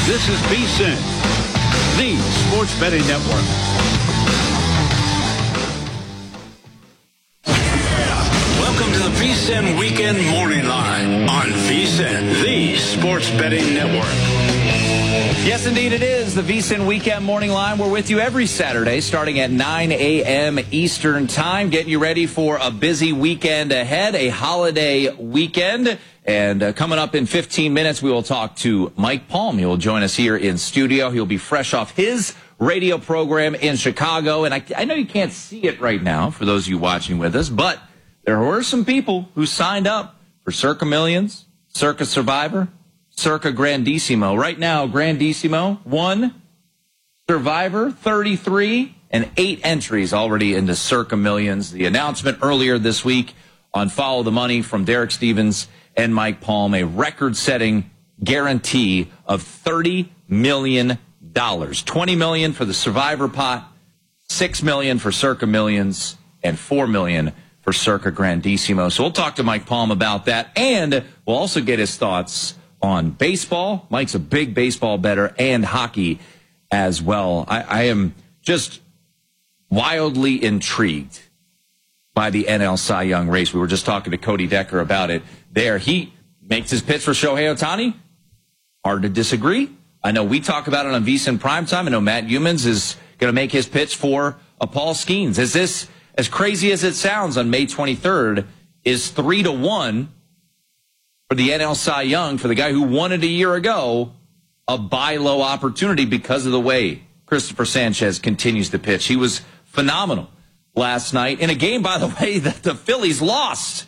This is VSiN, the Sports Betting Network. Welcome to the VSiN Weekend Morning Line on VSiN, the Sports Betting Network. Yes, indeed it is. The VSiN Weekend Morning Line. We're with you every Saturday starting at 9 a.m. Eastern Time, getting you ready for a busy weekend ahead, a holiday weekend. And coming up in 15 minutes, we will talk to Mike Palm. He will join us here in studio. He'll be fresh off his radio program in Chicago. And I know you can't see it right now for those of you watching with us, but there were some people who signed up for Circa Millions, Circa Survivor, Circa Grandissimo. Right now, Grandissimo, 1, Survivor, 33, and 8 entries already into Circa Millions. The announcement earlier this week on Follow the Money from Derek Stevens and Mike Palm, a record-setting guarantee of $30 million. $20 million for the Survivor pot, $6 million for Circa Millions, and $4 million for Circa Grandissimo. So we'll talk to Mike Palm about that, and we'll also get his thoughts on baseball. Mike's a big baseball bettor, and hockey as well. I am just wildly intrigued by the NL Cy Young race. We were just talking to Cody Decker about it there. He makes his pitch for Shohei Ohtani. Hard to disagree. I know we talk about it on VSiN Primetime. I know Matt Youmans is going to make his pitch for Paul Skeens. Is this, as crazy as it sounds, on May 23rd, is 3-1 for the NL Cy Young, for the guy who won it a year ago, a buy low opportunity because of the way Christopher Sanchez continues to pitch. He was phenomenal last night in a game, by the way, that the Phillies lost.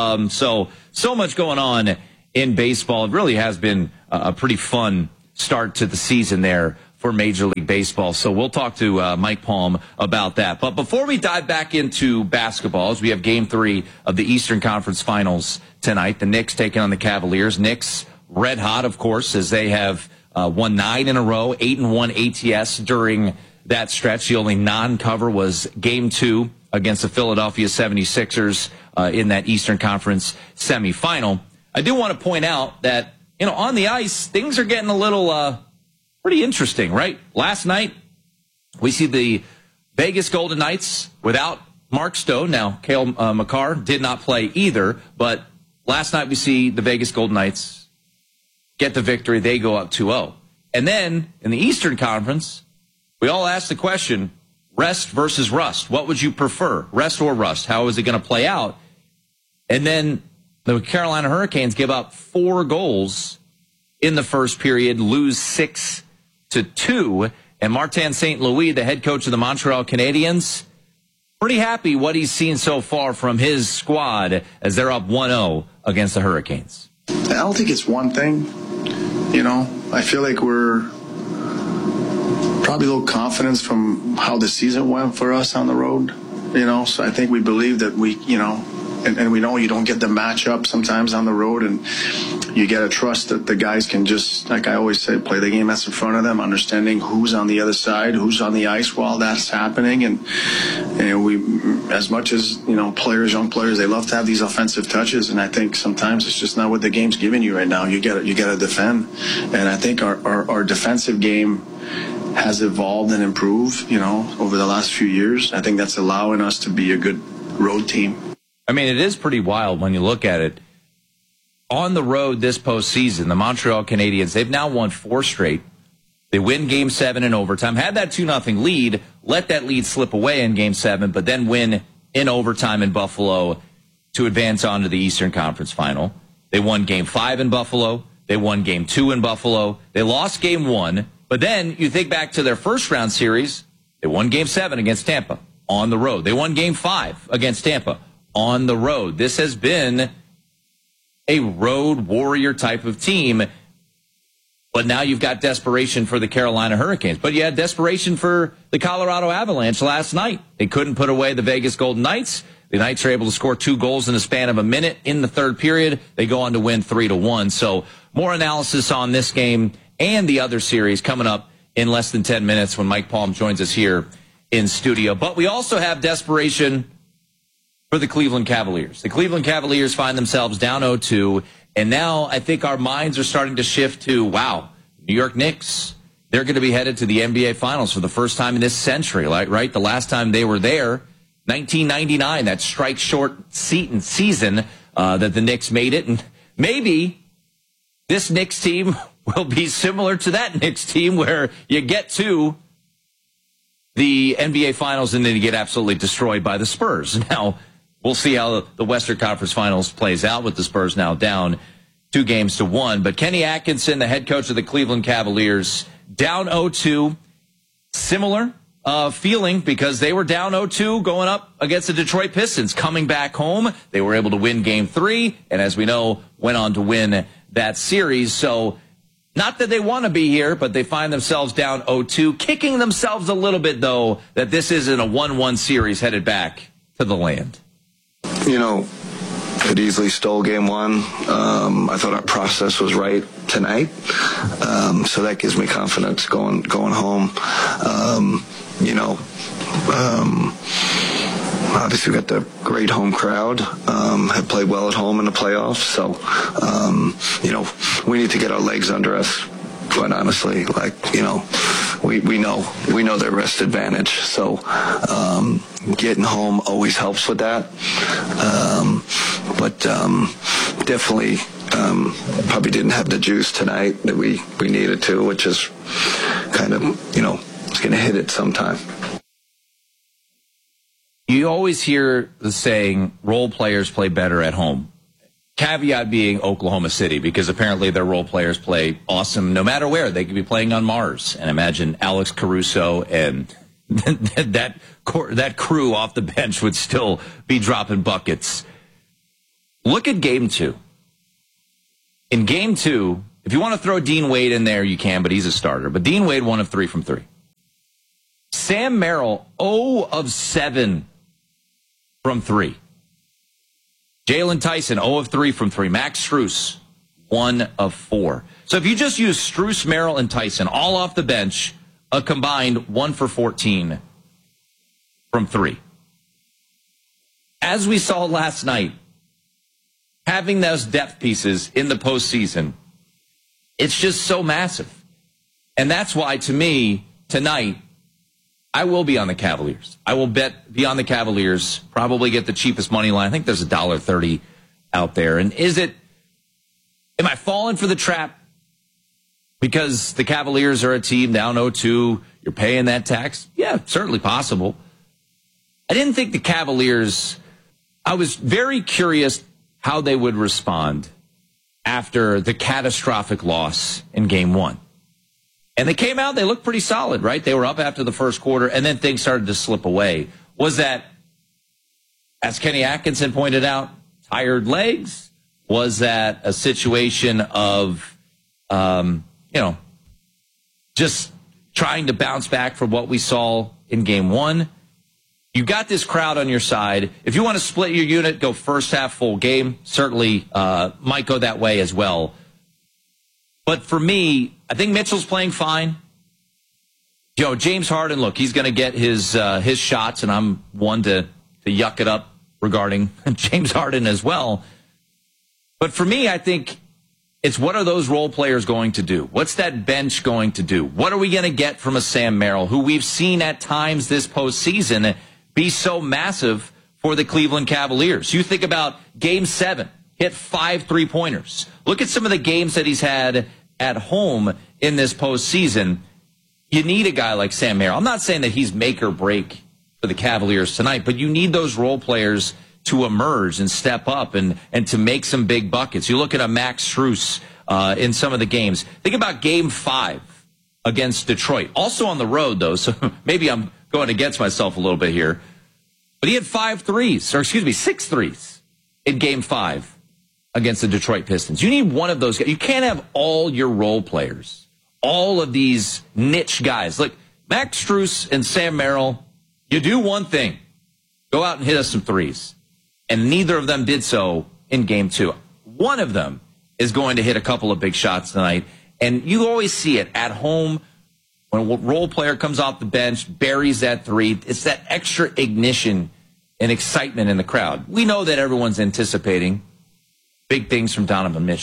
So much going on in baseball. It really has been a pretty fun start to the season there for Major League Baseball. So we'll talk to Mike Palm about that. But before we dive back into basketball, as we have Game 3 of the Eastern Conference Finals tonight, the Knicks taking on the Cavaliers. Knicks red hot, of course, as they have won 9 in a row, 8-1 ATS during that stretch. The only non-cover was Game 2 against the Philadelphia 76ers in that Eastern Conference semifinal. I do want to point out that, on the ice, things are getting a little pretty interesting, right? Last night, we see the Vegas Golden Knights without Mark Stone. Now, Cale Makar did not play either, but last night we see the Vegas Golden Knights get the victory. They go up 2-0. And then, in the Eastern Conference, we all asked the question, rest versus rust. What would you prefer, rest or rust? How is it going to play out? And then the Carolina Hurricanes give up 4 goals in the first period, lose 6-2. And Martin St. Louis, the head coach of the Montreal Canadiens, pretty happy what he's seen so far from his squad as they're up 1-0 against the Hurricanes. I don't think it's one thing. I feel like we're probably a little confidence from how the season went for us on the road, so I think we believe that we, and we know you don't get the matchup sometimes on the road, and you got to trust that the guys can just, like I always say, play the game that's in front of them, understanding who's on the other side, who's on the ice while that's happening. And we, as much as, young players, they love to have these offensive touches. And I think sometimes it's just not what the game's giving you right now. You got to defend. And I think our defensive game has evolved and improved, over the last few years. I think that's allowing us to be a good road team. I mean, it is pretty wild when you look at it. On the road this postseason, the Montreal Canadiens, they've now won 4 straight. They win Game 7 in overtime, had that 2-0 lead, let that lead slip away in Game 7, but then win in overtime in Buffalo to advance on to the Eastern Conference Final. They won Game 5 in Buffalo. They won Game 2 in Buffalo. They lost Game 1, but then you think back to their first-round series, they won Game 7 against Tampa on the road. They won Game 5 against Tampa on the road. This has been a road warrior type of team, but now you've got desperation for the Carolina Hurricanes. But you had desperation for the Colorado Avalanche last night. They couldn't put away the Vegas Golden Knights. The Knights are able to score 2 goals in the span of a minute in the third period. They go on to win 3-1. So more analysis on this game and the other series coming up in less than 10 minutes when Mike Palm joins us here in studio. But we also have desperation for the Cleveland Cavaliers. The Cleveland Cavaliers find themselves down 0-2, and now I think our minds are starting to shift to, wow, New York Knicks, they're going to be headed to the NBA Finals for the first time in this century, right? The last time they were there, 1999, that strike short season that the Knicks made it. And maybe this Knicks team will be similar to that Knicks team where you get to the NBA Finals and then you get absolutely destroyed by the Spurs. Now, we'll see how the Western Conference Finals plays out with the Spurs now down 2-1. But Kenny Atkinson, the head coach of the Cleveland Cavaliers, down 0-2. Similar feeling because they were down 0-2 going up against the Detroit Pistons. Coming back home, they were able to win Game 3, and as we know, went on to win that series. So not that they want to be here, but they find themselves down 0-2, kicking themselves a little bit, though, that this isn't a 1-1 series headed back to the land. You know, could easily stole Game 1. I thought our process was right tonight, so that gives me confidence going home. Obviously we got the great home crowd, have played well at home in the playoffs, so we need to get our legs under us, quite honestly. We know their rest advantage, so getting home always helps with that. But definitely probably didn't have the juice tonight that we needed to, which is kind of, it's going to hit it sometime. You always hear the saying, role players play better at home. Caveat being Oklahoma City, because apparently their role players play awesome no matter where. They could be playing on Mars. And imagine Alex Caruso and that crew off the bench would still be dropping buckets. Look at Game 2. In Game 2, if you want to throw Dean Wade in there, you can, but he's a starter. But Dean Wade, 1 of 3 from 3. Sam Merrill, 0 of 7 from 3. Jalen Tyson, 0 of 3 from 3. Max Strus, 1 of 4. So if you just use Strus, Merrill, and Tyson all off the bench, a combined 1 for 14 from 3. As we saw last night, having those depth pieces in the postseason, it's just so massive. And that's why, to me, tonight, I will be on the Cavaliers. I will be on the Cavaliers, probably get the cheapest money line. I think there's $1.30 out there. And am I falling for the trap because the Cavaliers are a team down 0-2, you're paying that tax? Yeah, certainly possible. I didn't think the Cavaliers, I was very curious how they would respond after the catastrophic loss in Game 1. And they came out, they looked pretty solid, right? They were up after the first quarter, and then things started to slip away. Was that, as Kenny Atkinson pointed out, tired legs? Was that a situation of, just trying to bounce back from what we saw in Game 1? You got this crowd on your side. If you want to split your unit, go first half, full game. Certainly might go that way as well. But for me, I think Mitchell's playing fine. James Harden, look, he's going to get his shots, and I'm one to yuck it up regarding James Harden as well. But for me, I think it's what are those role players going to do? What's that bench going to do? What are we going to get from a Sam Merrill, who we've seen at times this postseason be so massive for the Cleveland Cavaliers? You think about Game 7. Hit 5 3-pointers. Look at some of the games that he's had at home in this postseason. You need a guy like Sam Merrill. I'm not saying that he's make or break for the Cavaliers tonight, but you need those role players to emerge and step up and to make some big buckets. You look at a Max Strus in some of the games. Think about Game 5 against Detroit. Also on the road, though, so maybe I'm going against myself a little bit here. But he had 6 threes in Game 5. Against the Detroit Pistons. You need one of those guys. You can't have all your role players, all of these niche guys. Look, Max Strus and Sam Merrill, you do one thing. Go out and hit us some threes. And neither of them did so in Game 2. One of them is going to hit a couple of big shots tonight. And you always see it at home when a role player comes off the bench, buries that three. It's that extra ignition and excitement in the crowd. We know that everyone's anticipating big things from Donovan Mitchell.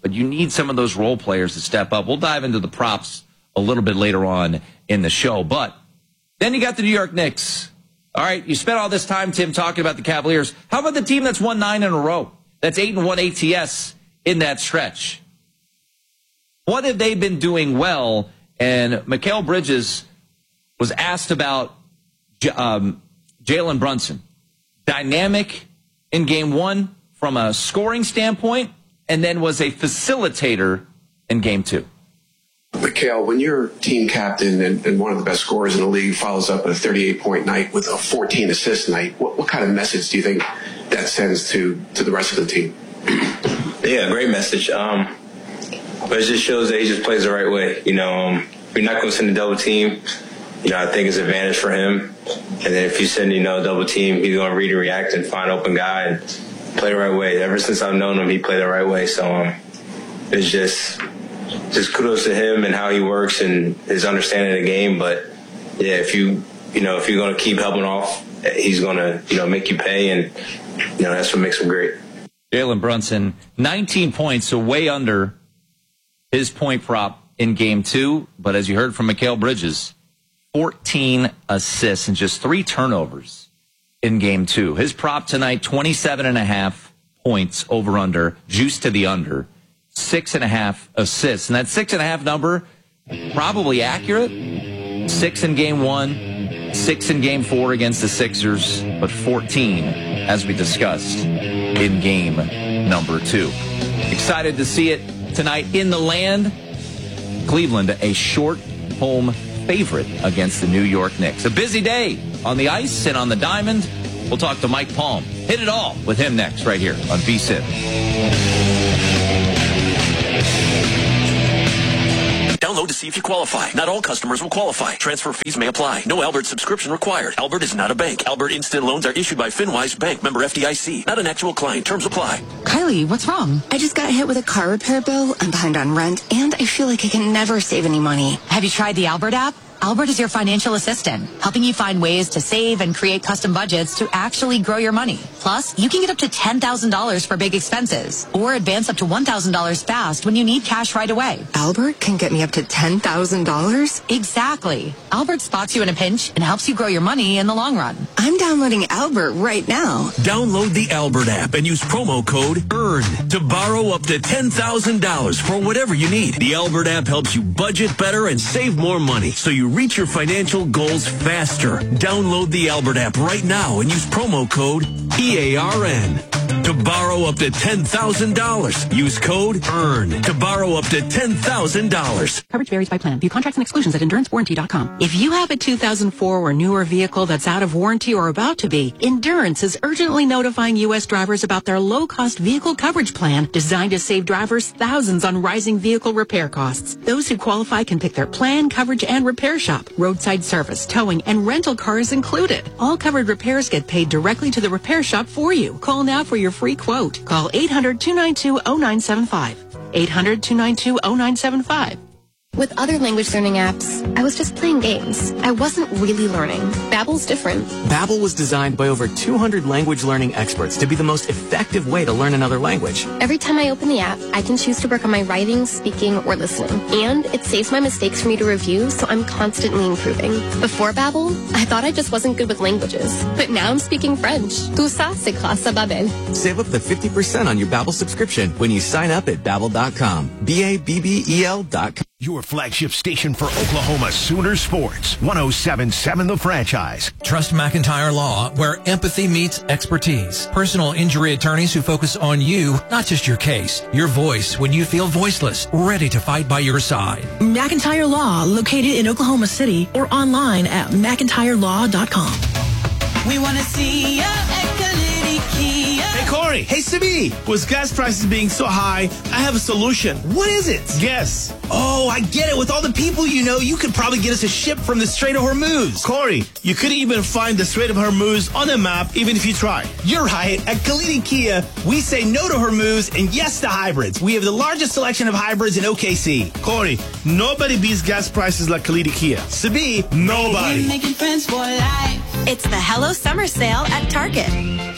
but you need some of those role players to step up. We'll dive into the props a little bit later on in the show. But then you got the New York Knicks. All right, you spent all this time, Tim, talking about the Cavaliers. How about the team that's won 9 in a row? That's 8-1 ATS in that stretch. What have they been doing well? And Mikal Bridges was asked about Jalen Brunson. Dynamic in game 1 from a scoring standpoint, and then was a facilitator in game 2. Mikal, when your team captain and one of the best scorers in the league follows up a 38-point night with a 14-assist night, what kind of message do you think that sends to the rest of the team? Yeah, great message. But it just shows that he just plays the right way. If you're not going to send a double team, I think it's an advantage for him. And then if you send, a double team, he's going to read and react and find an open guy and play the right way. Ever since I've known him, he played the right way. So it's just kudos to him and how he works and his understanding of the game. But yeah, if you're going to keep helping off, he's going to, make you pay. And, that's what makes him great. Jalen Brunson, 19 points, so way under his point prop in game 2. But as you heard from Mikal Bridges, 14 assists and just 3 turnovers in game 2. His prop tonight, 27.5 points over under, juice to the under, 6.5 assists. And that 6.5 number, probably accurate. 6 in game 1, 6 in game 4 against the Sixers, but 14, as we discussed, in game number 2. Excited to see it tonight in the land. Cleveland, a short home favorite against the New York Knicks. A busy day on the ice and on the diamond. We'll talk to Mike Palm. Hit it all with him next right here on VSiN. Download to see if you qualify. Not all customers will qualify. Transfer fees may apply. No Albert subscription required. Albert is not a bank. Albert Instant Loans are issued by FinWise Bank, member FDIC. Not an actual client. Terms apply. Kylie, what's wrong? I just got hit with a car repair bill. I'm behind on rent, and I feel like I can never save any money. Have you tried the Albert app? Albert is your financial assistant, helping you find ways to save and create custom budgets to actually grow your money. Plus, you can get up to $10,000 for big expenses or advance up to $1,000 fast when you need cash right away. Albert can get me up to $10,000? Exactly. Albert spots you in a pinch and helps you grow your money in the long run. I'm downloading Albert right now. Download the Albert app and use promo code EARN to borrow up to $10,000 for whatever you need. The Albert app helps you budget better and save more money, so you reach your financial goals faster. Download the Albert app right now and use promo code EARN to borrow up to $10,000. Use code EARN to borrow up to $10,000. Coverage varies by plan. View contracts and exclusions at EnduranceWarranty.com. If you have a 2004 or newer vehicle that's out of warranty or about to be, Endurance is urgently notifying U.S. drivers about their low-cost vehicle coverage plan designed to save drivers thousands on rising vehicle repair costs. Those who qualify can pick their plan, coverage, and repair shop. Roadside service, towing, and rental cars included. All covered repairs get paid directly to the repair shop for you. Call now for your free quote. Call 800-292-0975. 800-292-0975. With other language learning apps, I was just playing games. I wasn't really learning. Babbel's different. Babbel was designed by over 200 language learning experts to be the most effective way to learn another language. Every time I open the app, I can choose to work on my writing, speaking, or listening. And it saves my mistakes for me to review, so I'm constantly improving. Before Babbel, I thought I just wasn't good with languages. But now I'm speaking French. Tout ça, c'est grâce à Babbel. Save up to 50% on your Babbel subscription when you sign up at Babbel.com. Babbel.com. Your flagship station for Oklahoma Sooner Sports. 107.7 The Franchise. Trust McIntyre Law, where empathy meets expertise. Personal injury attorneys who focus on you, not just your case. Your voice when you feel voiceless, ready to fight by your side. McIntyre Law, located in Oklahoma City or online at McIntyreLaw.com. We want to see ya at Kalidi Kia. Hey, Corey. Hey, Sibi. With gas prices being so high, I have a solution. What is it? Guess. Oh, I get it. With all the people you know, you could probably get us a ship from the Strait of Hormuz. Corey, you couldn't even find the Strait of Hormuz on the map, even if you tried. You're right. At Kalidi Kia, we say no to Hormuz and yes to hybrids. We have the largest selection of hybrids in OKC. Corey, nobody beats gas prices like Kalidi Kia. Sibi, nobody. We're making friends for life. It's the Hello Summer Sale at Target.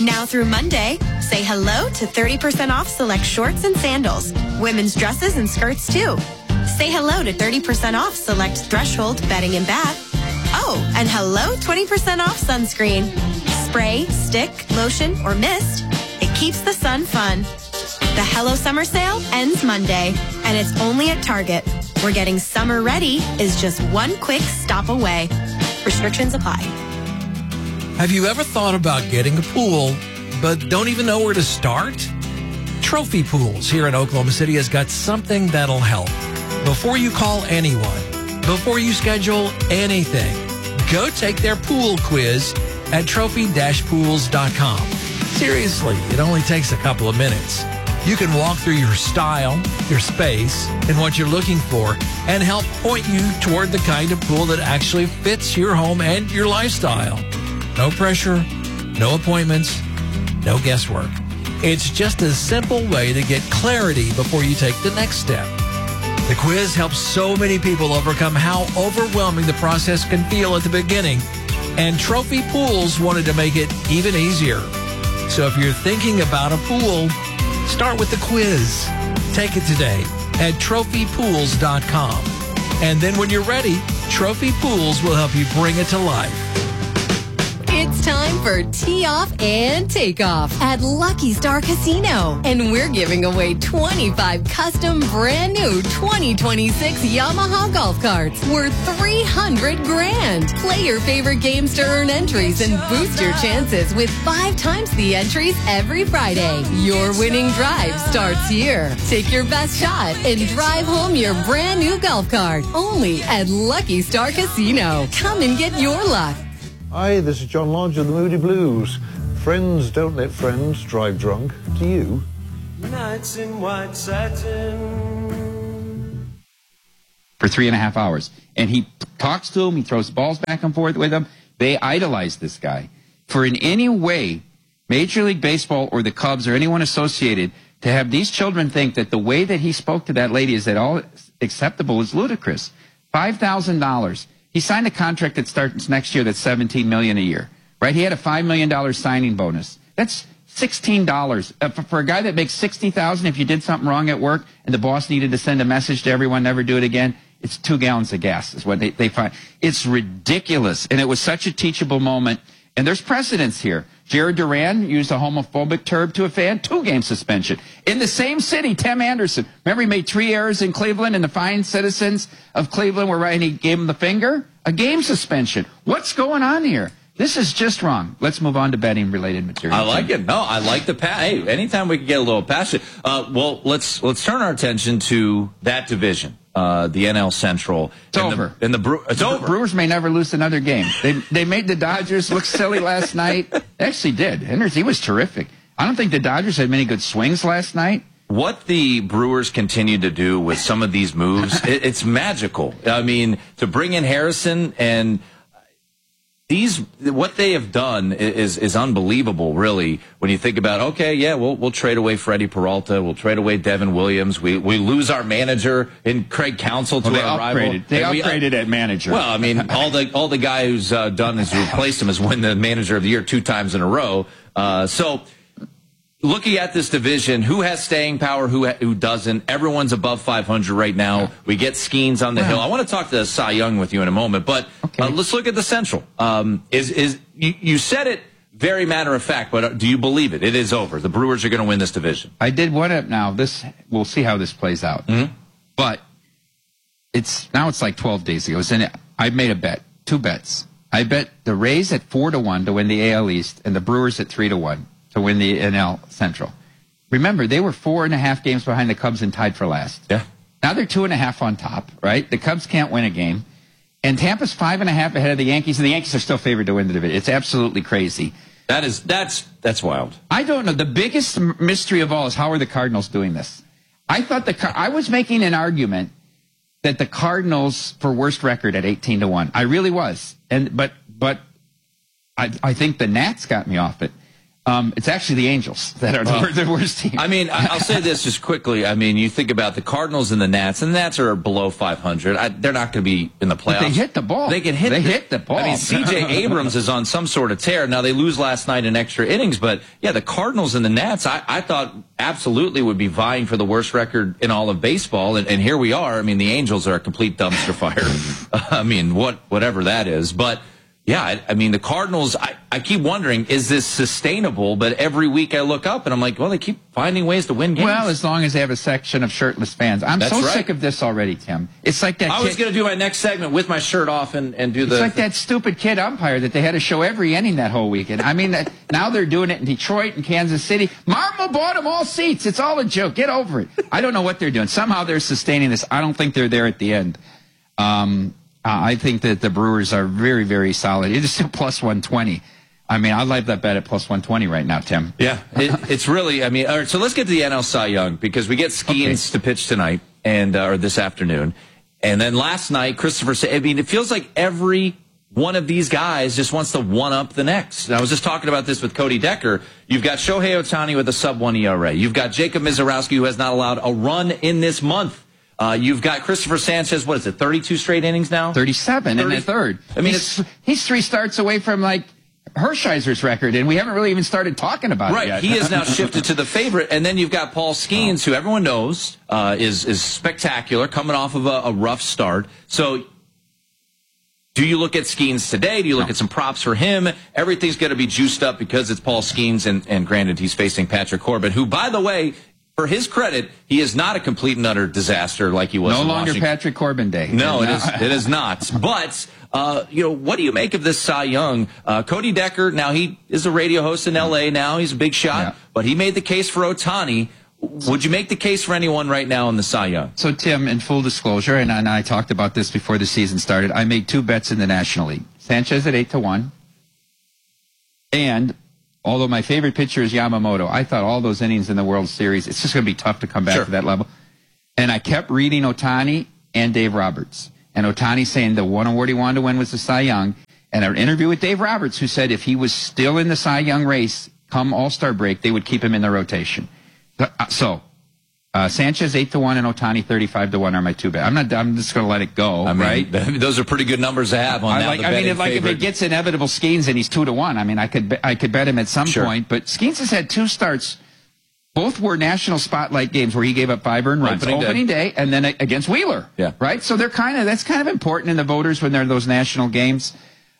Now through Monday, say hello to 30% off select shorts and sandals. Women's dresses and skirts too. Say hello to 30% off select Threshold bedding and bath. Oh, and hello 20% off sunscreen. Spray, stick, lotion, or mist. It keeps the sun fun. The Hello Summer sale ends Monday, and it's only at Target. We're getting summer ready is just one quick stop away. Restrictions apply. Have you ever thought about getting a pool, but don't even know where to start? Trophy Pools here in Oklahoma City has got something that'll help. Before you call anyone, before you schedule anything, go take their pool quiz at trophy-pools.com. Seriously, it only takes a couple of minutes. You can walk through your style, your space, and what you're looking for, and help point you toward the kind of pool that actually fits your home and your lifestyle. No pressure, no appointments, no guesswork. It's just a simple way to get clarity before you take the next step. The quiz helps so many people overcome how overwhelming the process can feel at the beginning, and Trophy Pools wanted to make it even easier. So if you're thinking about a pool, start with the quiz. Take it today at trophypools.com. And then when you're ready, Trophy Pools will help you bring it to life. It's time for Tee Off and Takeoff at Lucky Star Casino. And we're giving away 25 custom brand new 2026 Yamaha golf carts worth $300,000. Play your favorite games to earn entries and boost your chances with 5 times the entries every Friday. Your winning drive starts here. Take your best shot and drive home your brand new golf cart. Only at Lucky Star Casino. Come and get your luck. Hi, this is John Lodge of the Moody Blues. Friends don't let friends drive drunk. Do you? Nights in white satin. For 3.5 hours. And he talks to him, he throws balls back and forth with him. They idolize this guy. For in any way, Major League Baseball or the Cubs or anyone associated, to have these children think that the way that he spoke to that lady is at all acceptable is ludicrous. $5,000. He signed a contract that starts next year that's $17 million a year, right? He had a $5 million signing bonus. That's $16 for a guy that makes $60,000. If you did something wrong at work and the boss needed to send a message to everyone, never do it again. It's 2 gallons of gas is what they find. It's ridiculous, and it was such a teachable moment. And there's precedence here. Jared Duran used a homophobic term to a fan, 2-game suspension. In the same city, Tim Anderson. Remember he made 3 errors in Cleveland, and the fine citizens of Cleveland were right, and he gave him the finger? A game suspension. What's going on here? This is just wrong. Let's move on to betting-related material. I like it. No, I like the hey, anytime we can get a little passion. Well, let's turn our attention to that division. The NL Central. It's over. It's over. Brewers may never lose another game. They made the Dodgers look silly last night. They actually did. He was terrific. I don't think the Dodgers had many good swings last night. What the Brewers continue to do with some of these moves, it's magical. I mean, to bring in Harrison and what they have done is unbelievable, really, when you think about, okay, yeah, we'll trade away Freddie Peralta, we'll trade away Devin Williams, we lose our manager in Craig Counsell to our rival. They upgraded at manager. Well, I mean, all the guy who's done is replaced him has won the manager of the year 2 times in a row. So looking at this division, who has staying power, who doesn't? Everyone's above 500 right now. We get Skeens on the hill. I want to talk to Cy Young with you in a moment, but let's look at the Central. You said it very matter of fact, but do you believe it? It is over. The Brewers are going to win this division. I did one up now. We'll see how this plays out. Mm-hmm. But it's like 12 days ago. I made a bet, 2 bets. I bet the Rays at 4-1 to win the AL East and the Brewers at 3-1. To win the NL Central. Remember, they were 4.5 games behind the Cubs and tied for last. Yeah. Now they're 2.5 on top, right? The Cubs can't win a game. And Tampa's 5.5 ahead of the Yankees, and the Yankees are still favored to win the division. It's absolutely crazy. That's wild. I don't know. The biggest mystery of all is how are the Cardinals doing this? I thought I was making an argument that the Cardinals for worst record at 18-1. I really was. But I think the Nats got me off it. It's actually the Angels that are the worst team. I mean, I'll say this just quickly. I mean, you think about the Cardinals and the Nats are below 500. They're not going to be in the playoffs. But they hit the ball. They can hit. They hit the ball. I mean, C.J. Abrams is on some sort of tear. Now, they lose last night in extra innings, but yeah, the Cardinals and the Nats, I thought absolutely would be vying for the worst record in all of baseball, and here we are. I mean, the Angels are a complete dumpster fire. I mean, whatever that is, but. Yeah, I mean, the Cardinals, I keep wondering, is this sustainable? But every week I look up and I'm like, well, they keep finding ways to win games. Well, as long as they have a section of shirtless fans. That's so sick of this already, Tim. It's like that I was going to do my next segment with my shirt off and do the... It's like that stupid kid umpire that they had to show every inning that whole weekend. I mean, now they're doing it in Detroit and Kansas City. Marma bought them all seats. It's all a joke. Get over it. I don't know what they're doing. Somehow they're sustaining this. I don't think they're there at the end. I think that the Brewers are very, very solid. It's still plus 120. I mean, I like that bet at plus 120 right now, Tim. Yeah, it's really, I mean, all right, so let's get to the NL Cy Young because we get Skeens to pitch tonight or this afternoon. And then last night, I mean, it feels like every one of these guys just wants to one-up the next. And I was just talking about this with Cody Decker. You've got Shohei Ohtani with a sub-1 ERA. You've got Jacob Mizorowski, who has not allowed a run in this month. You've got Christopher Sanchez, what is it, 32 straight innings now? 37 in the third. I mean, he's 3 starts away from, like, Hershiser's record, and we haven't really even started talking about it yet. Right, he has now shifted to the favorite, and then you've got Paul Skeens, who everyone knows is spectacular, coming off of a rough start. So do you look at Skeens today? Do you look at some props for him? Everything's going to be juiced up because it's Paul Skeens, and granted, he's facing Patrick Corbin, who, by the way, for his credit, he is not a complete and utter disaster like he was in Washington. No longer Patrick Corbin Day. No, it is not. But, what do you make of this Cy Young? Cody Decker, now he is a radio host in L.A. now. He's a big shot. Yeah. But he made the case for Ohtani. Would you make the case for anyone right now in the Cy Young? So, Tim, in full disclosure, and I talked about this before the season started, I made 2 bets in the National League. Sanchez at 8-1. And... although my favorite pitcher is Yamamoto, I thought all those innings in the World Series, it's just going to be tough to come back to that level. And I kept reading Ohtani and Dave Roberts. And Ohtani saying the one award he wanted to win was the Cy Young. And an interview with Dave Roberts, who said if he was still in the Cy Young race come All-Star break, they would keep him in the rotation. So, Sanchez 8-1 and Ohtani 35-1 are my 2 bets. I'm just going to let it go. Right? Those are pretty good numbers to have on that. If it gets inevitable Skeens and he's 2-1, I mean, I could bet him at some point. But Skeens has had 2 starts. Both were national spotlight games where he gave up 5 earned runs. Opening day and then against Wheeler. Yeah. Right. So that's kind of important in the voters when they're in those national games.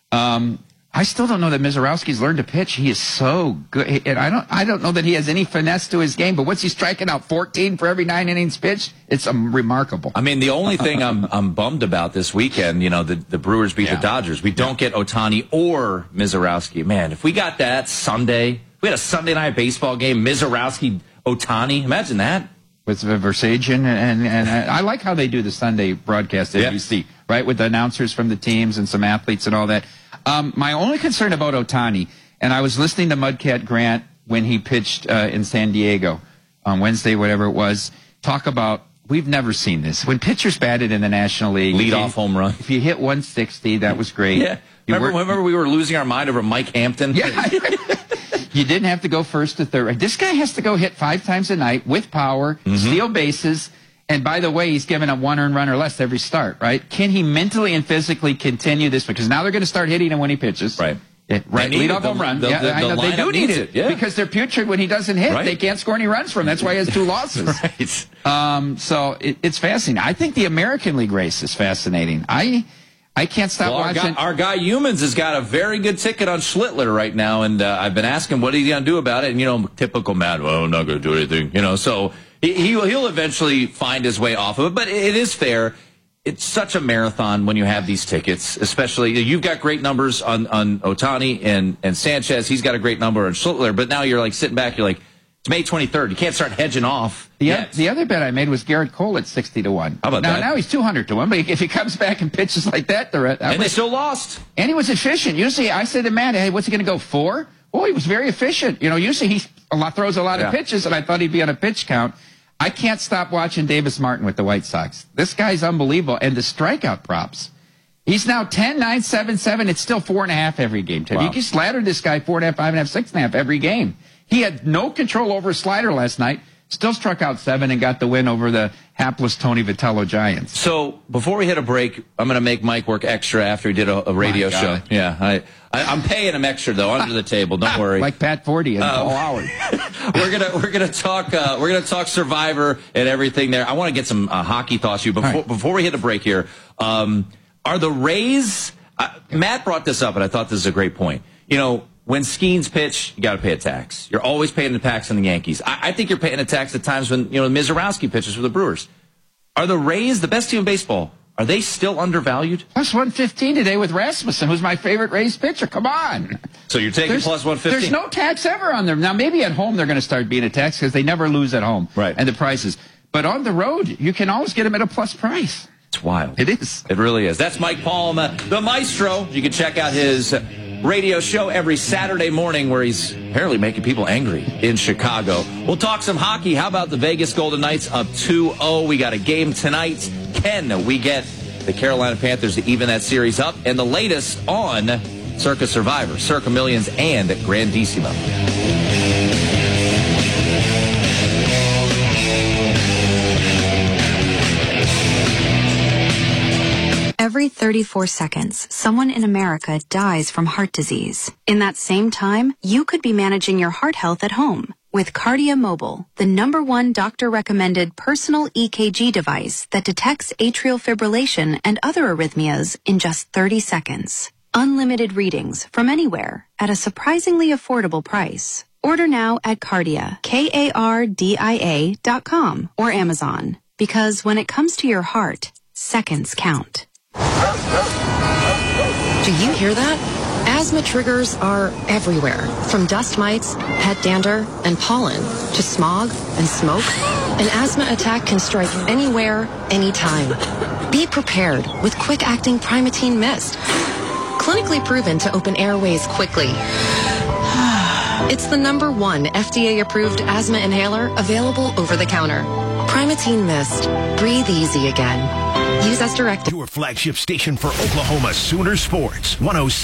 I still don't know that Mizorowski's learned to pitch. He is so good, and I don't know that he has any finesse to his game. But what's he striking out 14 for every 9 innings pitched? It's remarkable. I mean, the only thing I'm bummed about this weekend, the Brewers beat the Dodgers. We don't get Ohtani or Mizorowski. Man, if we got that Sunday, we had a Sunday night baseball game, Mizorowski, Ohtani. Imagine that. With Versagen, and I like how they do the Sunday broadcast at NBC, right, with the announcers from the teams and some athletes and all that. My only concern about Ohtani, and I was listening to Mudcat Grant when he pitched in San Diego on Wednesday, whatever it was, talk about, we've never seen this. When pitchers batted in the National League. Lead-off home run. If you hit 160, that was great. Yeah. Remember we were losing our mind over Mike Hampton? Yeah. You didn't have to go first to third. This guy has to go hit 5 times a night with power, steal bases. And by the way, he's given up 1 earned run or less every start, right? Can he mentally and physically continue this? Because now they're going to start hitting him when he pitches. Right. Lead off home run. I know they do need it. Yeah. Because they're putrid when he doesn't hit. Right. They can't score any runs from him. That's why he has 2 losses. Right. So it's fascinating. I think the American League race is fascinating. I can't stop watching. Our guy Humans has got a very good ticket on Schlittler right now, and I've been asking what he's going to do about it. And, typical Matt, well, I'm not going to do anything. So he'll eventually find his way off of it. But it is fair. It's such a marathon when you have these tickets, especially you've got great numbers on Ohtani and Sanchez. He's got a great number on Schlittler. But now you're like sitting back, you're like, it's May 23rd. You can't start hedging off. The other bet I made was Garrett Cole at 60-1. How about that? Now he's 200-1, but if he comes back and pitches like that, they still lost. And he was efficient. Usually, I said to Matt, hey, what's he going to go, 4? Well, he was very efficient. Usually he throws a lot of pitches, and I thought he'd be on a pitch count. I can't stop watching Davis Martin with the White Sox. This guy's unbelievable. And the strikeout props. He's now 10, 9, 7, 7. It's still 4.5 every game. Wow. You can slather this guy 4.5, 5.5, 6.5 every game. He had no control over a slider last night. Still struck out 7 and got the win over the hapless Tony Vitello Giants. So before we hit a break, I'm going to make Mike work extra after he did a radio show. Yeah, I'm paying him extra though under the table. Don't worry. Like Pat Forty and Paul Howard. we're gonna talk Survivor and everything there. I want to get some hockey thoughts. Before we hit a break here. Are the Rays? Matt brought this up, and I thought this is a great point. You know, when Skeens pitch, you got to pay a tax. You're always paying a tax on the Yankees. I think you're paying a tax at times when, Mizorowski pitches for the Brewers. Are the Rays, the best team in baseball, are they still undervalued? Plus 115 today with Rasmussen, who's my favorite Rays pitcher. Come on. So you're taking plus 115? There's no tax ever on them. Now, maybe at home they're going to start being a tax because they never lose at home. Right. And the prices. But on the road, you can always get them at a plus price. It's wild. It is. It really is. That's Mike Palm, the maestro. You can check out his radio show every Saturday morning where he's apparently making people angry in Chicago. We'll talk some hockey. How about the Vegas Golden Knights up 2-0? We got a game tonight. Can we get the Carolina Panthers to even that series up? And the latest on Circa Survivor, Circa Millions, and Grandissimo. Every 34 seconds, someone in America dies from heart disease. In that same time, you could be managing your heart health at home with Cardia Mobile, the #1 doctor-recommended personal EKG device that detects atrial fibrillation and other arrhythmias in just 30 seconds. Unlimited readings from anywhere at a surprisingly affordable price. Order now at Cardia, KARDIA.com or Amazon. Because when it comes to your heart, seconds count. Do you hear that? Asthma triggers are everywhere, from dust mites, pet dander, and pollen, to smog and smoke. An asthma attack can strike anywhere, anytime. Be prepared with quick-acting Primatene Mist. Clinically proven to open airways quickly. It's the #1 FDA-approved asthma inhaler available over the counter. Primatene Mist. Breathe easy again. Use as directed. Your flagship station for Oklahoma Sooner Sports, 107.